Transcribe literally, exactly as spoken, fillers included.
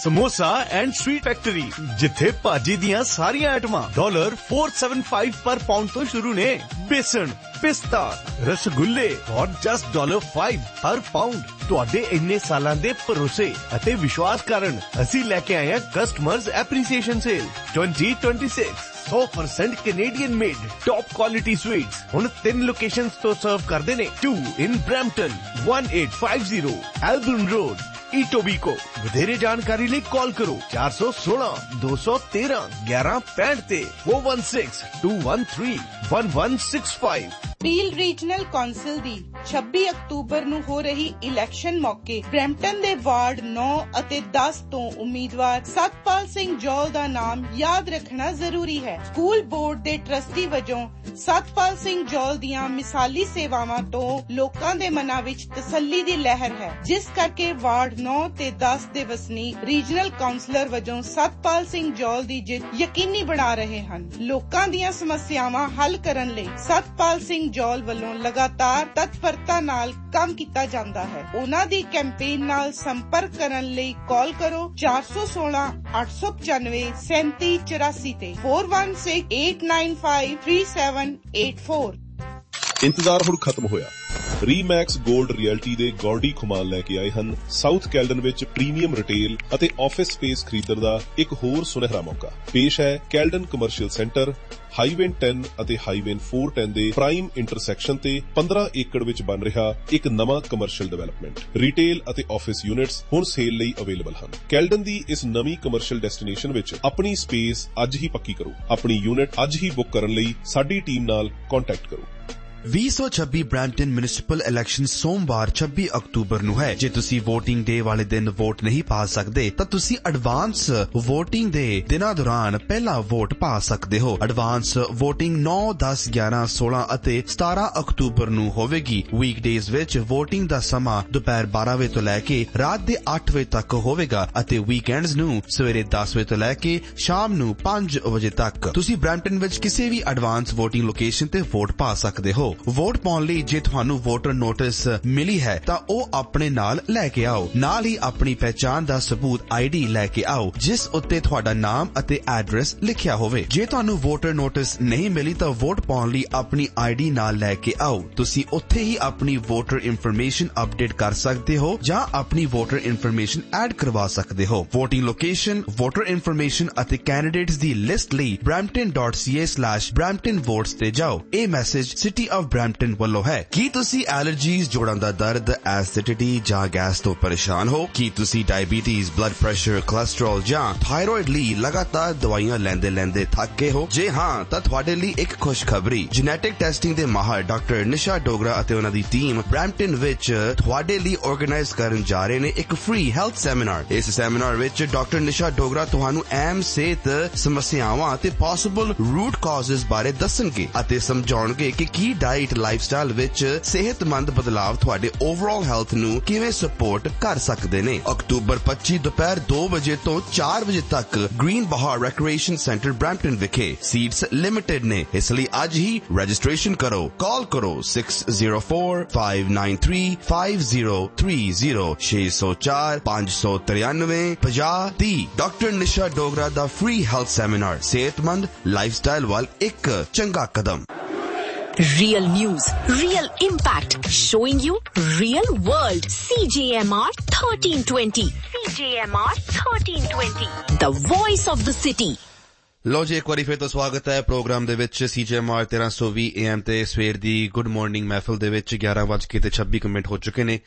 Samosa and sweet factory जिथे भाजी दियां सारियां आइटमां डॉलर फोर सेवन फाइव पर पाउंड तो शुरू ने। बेसन, पिस्ता, रसगुल्ले और जस्ट डॉलर फाइव पर पाउंड। तुहाडे इन्ने सालां दे भरोसे अते विश्वास कारण असीं लेके आए हैं customers appreciation cell twenty twenty six. सौ percent Canadian made top quality sweets हुण तीन लोकेशंस तो सर्व करदे ने। To in Brampton, one eight five zero एल्बर्न road, ईटोबीको। वधेरे जानकारी लिए कॉल करो चार सौ सोलह दो सौ तेरह ग्यारह पैंठ ते four one six to one three one one six five. Peel regional council ਦੀ ਛੱਬੀ ਅਕਤੂਬਰ ਨੂੰ ਹੋ ਰਹੀ ਇਲੈਕਸ਼ਨ ਮੌਕੇ ਬਰੈਂਪਟਨ ਦੇ ਵਾਰਡ ਨੌ ਅਤੇ ਦਸ ਤੋਂ ਉਮੀਦਵਾਰ ਸਤਪਾਲ ਸਿੰਘ ਜੌਲ ਦਾ ਨਾਮ ਯਾਦ ਰੱਖਣਾ ਜ਼ਰੂਰੀ ਹੈ। ਸਕੂਲ ਬੋਰਡ ਦੇ ਟਰਸਟੀ ਵਜੋਂ ਸਤਪਾਲ ਸਿੰਘ ਜੌਲ ਦੀਆਂ ਮਿਸਾਲੀ ਸੇਵਾਵਾਂ ਤੋਂ ਲੋਕਾਂ ਦੇ ਮਨਾਂ ਵਿੱਚ ਤਸੱਲੀ ਦੀ ਲਹਿਰ ਹੈ, ਜਿਸ ਕਰਕੇ ਵਾਰਡ ਨੌ ਤੇ ਦਸ ਦੇ ਵਸਨੀਕ ਰੀਜਨਲ ਕਾਉਂਸਲਰ ਵਜੋਂ ਸਤਪਾਲ ਸਿੰਘ ਜੌਲ ਦੀ ਜਿੱਤ ਯਕੀਨੀ ਬਣਾ ਰਹੇ ਹਨ। ਲੋਕਾਂ ਦੀਆਂ ਸਮੱਸਿਆਵਾਂ ਹੱਲ ਕਰਨ ਲਈ ਸਤਪਾਲ ਸਿੰਘ ਜੌਲ ਵੱਲੋਂ ਲਗਾਤਾਰ ਤਤਪਰਤਾ ਨਾਲ ਕੰਮ ਕੀਤਾ ਜਾਂਦਾ ਹੈ। ਉਹਨਾਂ ਦੀ ਕੈਂਪੇਨ ਨਾਲ ਸੰਪਰਕ ਕਰਨ ਲਈ ਕਾਲ ਕਰੋ ਚਾਰ ਸੌ ਸੋਲਾਂ ਅੱਠ ਸੌ ਪਚਾਨਵੇਂ ਸੈਂਤੀ ਚੁਰਾਸੀ ਤੇ four one six eight nine five three seven eight four. ਇੰਤਜ਼ਾਰ ਹੁਣ ਖਤਮ ਹੋਇਆ। ਰੀਮੈਕਸ ਗੋਲਡ ਰਿਐਲਟੀ ਦੇ ਗੌਰਡੀ ਖੁਮਾਨ ਲੈ ਕੇ ਆਏ ਹਨ ਸਾਊਥ ਕੈਲਡਨ ਵਿੱਚ ਪ੍ਰੀਮੀਅਮ ਰਿਟੇਲ ਅਤੇ ਆਫਿਸ ਸਪੇਸ ਖਰੀਦਣ ਦਾ ਇੱਕ ਹੋਰ ਸੁਨਹਿਰਾ ਮੌਕਾ। ਪੇਸ਼ ਹੈ Caledon commercial centre highway ten ਅਤੇ ਹਾਈਵੇ ਫੋਰ ਟੈਨ ਦੇ ਪ੍ਰਾਈਮ ਇੰਟਰਸੈਕਸ਼ਨ ਤੇ ਪੰਦਰਾਂ ਏਕੜ ਵਿੱਚ ਬਣ ਰਿਹਾ ਇੱਕ ਨਵਾਂ ਕਮਰਸ਼ੀਅਲ ਡਿਵੈਲਪਮੈਂਟ। ਰਿਟੇਲ ਅਤੇ ਆਫਿਸ ਯੂਨਿਟਸ ਹੁਣ ਸੇਲ ਲਈ ਅਵੇਲੇਬਲ ਹਨ। ਕੈਲਡਨ ਦੀ ਇਸ ਨਵੀਂ ਕਮਰਸ਼ੀਅਲ ਡੈਸਟੀਨੇਸ਼ਨ ਵਿੱਚ ਆਪਣੀ ਸਪੇਸ ਅੱਜ ਹੀ ਪੱਕੀ ਕਰੋ। ਆਪਣੀ ਯੂਨਿਟ ਅੱਜ ਹੀ ਬੁੱਕ ਕਰਨ ਲਈ ਸਾਡੀ ਟੀਮ ਨਾਲ ਕੰਟੈਕਟ ਕਰੋ। ਵੀਹ ਸੌ ਛੱਬੀ ਬ੍ਰੈਂਪਟਨ ਮਿਊਨਿਸਪਲ ਇਲੈਕਸ਼ਨ ਸੋਮਵਾਰ ਛੱਬੀ ਅਕਤੂਬਰ ਨੂੰ ਹੈ। ਜੇ ਤੁਸੀਂ VOTING ਡੇ ਵਾਲੇ ਦਿਨ ਵੋਟ ਨਹੀਂ ਪਾ ਸਕਦੇ ਤਾਂ ਤੁਸੀਂ ਐਡਵਾਂਸ VOTING ਦੇ ਦਿਨਾਂ ਦੌਰਾਨ ਪਹਿਲਾਂ ਵੋਟ ਪਾ ਸਕਦੇ ਹੋ। ਐਡਵਾਂਸ VOTING ਨੌ, ਦਸ, ਗਿਆਰਾਂ, ਸੋਲਾਂ ਅਤੇ ਸਤਾਰਾਂ ਅਕਤੂਬਰ ਨੂੰ ਹੋਵੇਗੀ। ਵੀਕਡੇਜ਼ ਵਿੱਚ VOTING ਦਾ ਸਮਾਂ ਦੁਪਹਿਰ ਬਾਰਾਂ ਵਜੇ ਤੋਂ ਲੈ ਕੇ ਰਾਤ ਦੇ ਅੱਠ ਵਜੇ ਤੱਕ ਹੋਵੇਗਾ ਅਤੇ ਵੀਕਐਂਡਸ ਨੂੰ ਸਵੇਰੇ ਦਸ ਵਜੇ ਤੋਂ ਲੈ ਕੇ ਸ਼ਾਮ ਨੂੰ ਪੰਜ ਵਜੇ ਤੱਕ। ਤੁਸੀਂ ਬ੍ਰੈਂਪਟਨ ਵਿੱਚ ਕਿਸੇ ਵੀ ਐਡਵਾਂਸ VOTING ਲੋਕੇਸ਼ਨ ਤੇ ਵੋਟ ਪਾ ਸਕਦੇ ਹੋ। ਵੋਟ ਪਾਉਣ ਲਈ ਜੇ ਤੁਹਾਨੂੰ ਵੋਟਰ ਨੋਟਿਸ ਮਿਲੀ ਹੈ ਤਾਂ ਉਹ ਆਪਣੇ ਨਾਲ ਲੈ ਕੇ ਆਓ। ਨਾਲ ਹੀ ਆਪਣੀ ਪਹਿਚਾਣ ਦਾ ਸਬੂਤ ਆਈਡੀ ਲੈ ਕੇ ਆਓ ਜਿਸ ਉੱਤੇ ਤੁਹਾਡਾ ਨਾਮ ਅਤੇ ਐਡਰੈਸ ਲਿਖਿਆ ਹੋਵੇ। ਜੇ ਤੁਹਾਨੂੰ ਵੋਟਰ ਨੋਟਿਸ ਨਹੀਂ ਮਿਲੀ ਤਾਂ ਵੋਟ ਪਾਉਣ ਲਈ ਆਪਣੀ ਆਈਡੀ ਨਾਲ ਲੈ ਕੇ ਆਓ। ਤੁਸੀਂ ਉੱਥੇ ਹੀ ਆਪਣੀ ਵੋਟਰ ਇਨਫੋਰਮੇਸ਼ਨ ਅਪਡੇਟ ਕਰ ਸਕਦੇ ਹੋ ਜਾਂ ਆਪਣੀ ਵੋਟਰ ਇਨਫੋਰਮੇਸ਼ਨ ਐਡ ਕਰਵਾ ਸਕਦੇ ਹੋ। ਵੋਟਿੰਗ ਲੋਕੇਸ਼ਨ, ਵੋਟਰ ਇਨਫੋਰਮੇਸ਼ਨ ਅਤੇ ਕੈਂਡੀਡੇਟਸ ਦੀ ਲਿਸਟ ਲਈ brampton dot c a slash brampton votes ਤੇ ਜਾਓ। ਇਹ ਮੈਸੇਜ ਸਿਟੀ ਆਫ ਬ੍ਰੈਂਪਟਨ ਵੱਲੋਂ ਹੈ। ਕੀ ਤੁਸੀਂ ਐਲਰਜੀਜ਼, ਜੋੜਾਂ ਦਾ ਦਰਦ, ਐਸਿਡਿਟੀ ਜਾਂ ਗੈਸ ਤੋਂ ਪਰੇਸ਼ਾਨ ਹੋ? ਕੀ ਤੁਸੀਂ ਡਾਇਬੀਟੀਜ਼, ਬਲੱਡ ਪ੍ਰੈਸ਼ਰ, ਕੋਲੇਸਟ੍ਰੋਲ ਜਾਂ ਥਾਇਰੋਇਡ ਲਈ ਲਗਾਤਾਰ ਦਵਾਈਆਂ ਲੈਂਦੇ ਲੈਂਦੇ ਥੱਕ ਗਏ ਹੋ? ਜੇ ਹਾਂ ਤਾਂ ਤੁਹਾਡੇ ਲਈ ਇੱਕ ਖੁਸ਼ਖਬਰੀ। ਜੈਨੇਟਿਕ ਟੈਸਟਿੰਗ ਦੇ ਮਾਹਰ ਡਾਕਟਰ ਨਿਸ਼ਾ ਡੋਗਰਾ ਅਤੇ ਉਹਨਾਂ ਦੀ ਟੀਮ ਬ੍ਰੈਂਪਟਨ ਵਿੱਚ ਤੁਹਾਡੇ ਲਈ ਆਰਗੇਨਾਈਜ਼ ਕਰਨ ਜਾ ਰਹੇ ਨੇ ਇੱਕ ਫ੍ਰੀ ਹੈਲਥ ਸੈਮੀਨਾਰ। ਇਸ ਸੈਮੀਨਾਰ ਵਿੱਚ ਡਾਕਟਰ ਨਿਸ਼ਾ ਡੋਗਰਾ ਤੁਹਾਨੂੰ ਅਹਿਮ ਸਿਹਤ ਸਮੱਸਿਆਵਾਂ ਅਤੇ ਪੋਸੀਬਲ ਰੂਟ ਕਾਜ਼ਸ ਬਾਰੇ ਦੱਸਣਗੇ ਅਤੇ ਸਮਝਾਉਣਗੇ ਕਿ ਕੀ ਡਾਈਟ, ਲਾਈਫਸਟਾਈਲ ਵਿੱਚ ਸਿਹਤਮੰਦ ਬਦਲਾਵ ਤੁਹਾਡੇ ਓਵਰਆਲ ਹੈਲਥ ਨੂੰ ਕਿਵੇਂ ਸਪੋਰਟ ਕਰ ਸਕਦੇ ਨੇ। ਅਕਤੂਬਰ ਪੱਚੀ ਦੁਪਹਿਰ ਦੋ ਵਜੇ ਤੋਂ ਚਾਰ ਵਜੇ ਤੱਕ ਗ੍ਰੀਨ ਬਹਾਰ ਰੈਕ੍ਰੀਏਸ਼ਨ ਸੈਂਟਰ ਬ੍ਰੈਂਪਟਨ ਵਿਖੇ। ਸੀਟਸ ਲਿਮਿਟਡ ਨੇ, ਇਸ ਲਈ ਅੱਜ ਹੀ ਰਜਿਸਟ੍ਰੇਸ਼ਨ ਕਰੋ। ਕਾਲ ਕਰੋ six zero four five nine three five zero three zero ਛੇ ਸੌ ਚਾਰ ਪੰਜ ਸੌ ਤਰਿਆਨਵੇਂ ਪੰਜਾਹ ਤੀਹ। ਡਾਕਟਰ ਨਿਸ਼ਾ ਡੋਗਰਾ ਦਾ ਫ੍ਰੀ ਹੈਲਥ ਸੈਮੀਨਾਰ, ਸਿਹਤਮੰਦ ਲਾਈਫਸਟਾਈਲ ਵੱਲ ਇੱਕ ਚੰਗਾ ਕਦਮ। Real news, real impact, showing you real world. C J M R thirteen twenty. C J M R thirteen twenty. The voice of the city. ਲੋ ਜੀ, ਇੱਕ ਵਾਰੀ ਫਿਰ ਤੋਂ ਸਵਾਗਤ ਹੈ ਪ੍ਰੋਗਰਾਮ ਦੇ ਵਿੱਚ। ਸੀ ਜੀ ਐਮ ਆਰ ਤੇਰਾਂ ਸੌ ਵੀਹ ਏ ਐਮ ਤੇ ਸਵੇਰ ਦੀ ਗੁੱਡ ਮਾਰਨਿੰਗ ਮਹਿਫਿਲ ਦੇ ਵਿੱਚ ਗਿਆਰਾਂ ਵੱਜ ਕੇ ਤੇ ਛੱਬੀ ਕੁ ਮਿੰਟ ਹੋ ਚੁੱਕੇ ਨੇ